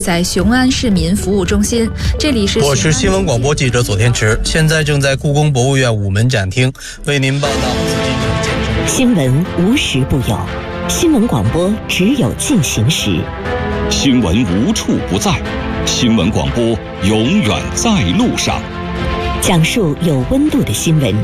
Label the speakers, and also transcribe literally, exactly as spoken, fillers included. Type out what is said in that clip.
Speaker 1: 在雄安市民服务中心，这里是
Speaker 2: 我是新闻广播记者左天池，现在正在故宫博物院午门展厅为您报道
Speaker 3: 新闻无时不有，新闻广播只有进行时。
Speaker 4: 新闻无处不在，新闻广播永远在路上。
Speaker 3: 讲述有温度的新闻，